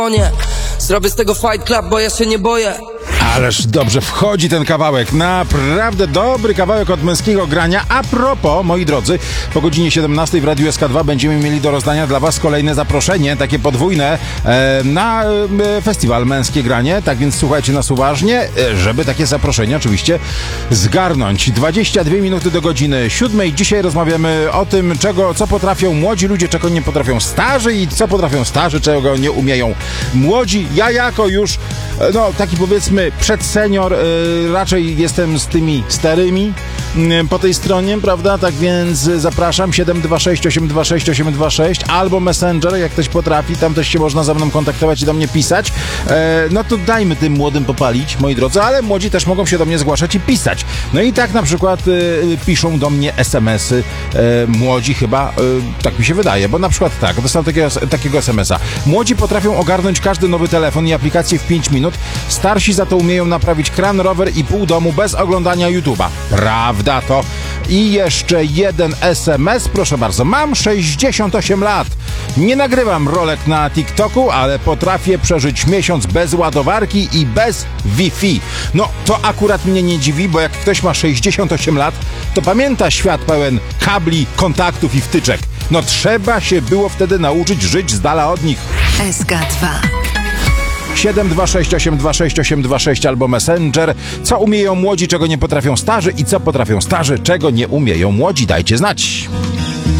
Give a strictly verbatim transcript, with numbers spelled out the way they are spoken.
Nie, zrobię z tego Fight Club, bo ja się nie boję. Ależ dobrze wchodzi ten kawałek. Naprawdę dobry kawałek od męskiego grania. A propos, moi drodzy, po godzinie siedemnastej w Radiu S K dwa będziemy mieli do rozdania dla was kolejne zaproszenie, takie podwójne, e, na e, festiwal Męskie Granie. Tak więc słuchajcie nas uważnie, e, żeby takie zaproszenie oczywiście zgarnąć. dwadzieścia dwie minuty do godziny siódmej. Dzisiaj rozmawiamy o tym, czego, co potrafią młodzi ludzie, czego nie potrafią starzy i co potrafią starzy, czego nie umieją młodzi. Ja jako już, no taki powiedzmy przedsenior, yy, raczej jestem z tymi starymi yy, po tej stronie, prawda? Tak więc zapraszam siedem dwa sześć osiem dwa sześć osiem dwa sześć albo Messenger, jak ktoś potrafi, tam też się można ze mną kontaktować i do mnie pisać. Yy, no to dajmy tym młodym popalić, moi drodzy, ale młodzi też mogą się do mnie zgłaszać i pisać. No i tak na przykład yy, piszą do mnie es em esy yy, młodzi chyba, yy, tak mi się wydaje, bo na przykład tak, dostałem takiego, takiego es em esa. Młodzi potrafią ogarnąć każdy nowy telefon i aplikację w pięć minut, starsi za to umieją naprawić kran, rower i pół domu bez oglądania YouTube'a. Prawda to? I jeszcze jeden es em es, proszę bardzo. Mam sześćdziesiąt osiem lat. Nie nagrywam rolek na TikToku, ale potrafię przeżyć miesiąc bez ładowarki i bez Wi-Fi. No, to akurat mnie nie dziwi, bo jak ktoś ma sześćdziesiąt osiem lat, to pamięta świat pełen kabli, kontaktów i wtyczek. No, trzeba się było wtedy nauczyć żyć z dala od nich. S K dwa siedem dwa sześć osiem dwa sześć osiem dwa sześć albo Messenger. Co umieją młodzi, czego nie potrafią starzy i co potrafią starzy, czego nie umieją młodzi? Dajcie znać.